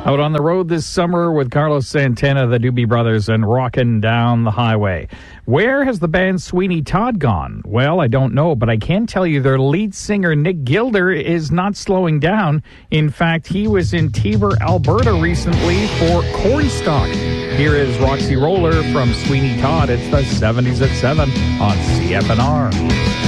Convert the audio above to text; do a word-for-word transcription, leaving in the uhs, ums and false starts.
Out on the road this summer with Carlos Santana, the Doobie Brothers, and Rockin' Down the Highway. Where has the band Sweeney Todd gone? Well, I don't know, but I can tell you their lead singer, Nick Gilder, is not slowing down. In fact, he was in Tiber, Alberta recently for Cornstalk. Here is Roxy Roller from Sweeney Todd. It's the seventies at seven on C F N R.